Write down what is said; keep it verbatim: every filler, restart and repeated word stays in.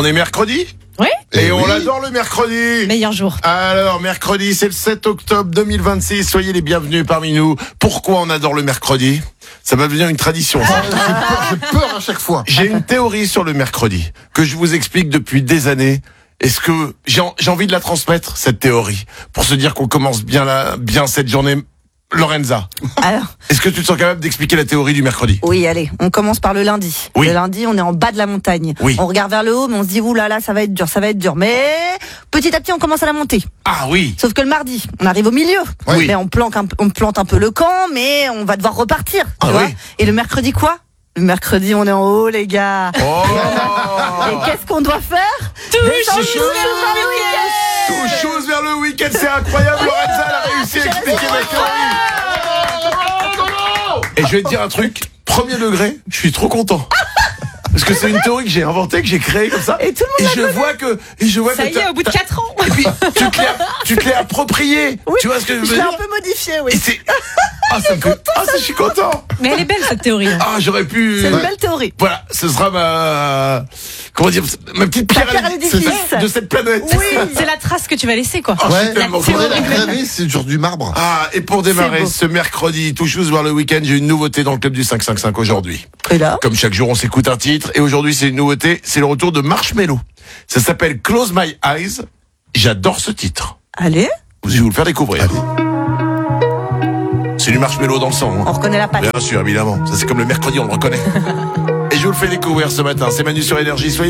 On est mercredi ? Oui. Et, Et on oui. adore le mercredi. Meilleur jour. Alors, mercredi, c'est le sept octobre deux mille vingt-six. Soyez les bienvenus parmi nous. Pourquoi on adore le mercredi ? Ça va devenir une tradition. ça. J'ai peur, j'ai peur à chaque fois. J'ai une théorie sur le mercredi que je vous explique depuis des années. Est-ce que j'ai en- j'ai envie de la transmettre, cette théorie, pour se dire qu'on commence bien la, bien cette journée. Lorenza, Alors, est-ce que tu te sens capable d'expliquer la théorie du mercredi ? oui, allez, on commence par le lundi. Oui. Le lundi, on est en bas de la montagne. Oui. On regarde vers le haut, mais on se dit, ouh là là, ça va être dur, ça va être dur. Mais petit à petit, on commence à la monter. Ah oui. Sauf que le mardi, on arrive au milieu. Oui. Mais on plante, un, on plante un peu le camp, mais on va devoir repartir. Tu Ah vois. oui. Et le mercredi, quoi ? Le mercredi, on est en haut, les gars. Oh. Et qu'est-ce qu'on doit faire ? Touche Descendre vers le week-end. Tout chose vers le week-end, c'est incroyable. Lorenza, elle a réussi à expliquer ma théorie. Et je vais te dire un truc, premier degré, je suis trop content. Parce que c'est une théorie que j'ai inventée, que j'ai créée comme ça. Et tout le monde Et je vois que, et je vois Ça que y est, t'as- au bout de t'as- quatre ans. Et puis, tu te l'es, tu te l'es approprié. Oui, Tu vois ce que je veux Je l'ai dire? un peu modifié, oui. Et c'est, ah, ça me fait, ah, ça, je suis content. Mais elle est belle cette théorie. hein. Ah, j'aurais pu, C'est une belle théorie. voilà, ce sera ma, comment dire, ma petite pierre, pierre à l'édifice. de cette planète. Oui. C'est la trace que tu vas laisser, quoi. Oh, je suis Ouais, tellement faudrait content. la graver, c'est sur du marbre. Ah, et pour démarrer C'est beau. ce mercredi, tout chose vers le week-end, j'ai une nouveauté dans le club du cinq cent cinquante-cinq aujourd'hui. Et là ? Comme chaque jour, on s'écoute un titre, et aujourd'hui, c'est une nouveauté, c'est le retour de Marshmello. Ça s'appelle Close My Eyes. J'adore ce titre. Allez, Je vais vous le faire découvrir. C'est du Marshmello dans le sang. hein. on reconnaît la patte. Bien sûr, évidemment. Ça, c'est comme le mercredi, on le reconnaît. Et je vous le fais découvrir ce matin. C'est Manu sur Énergie. Soyez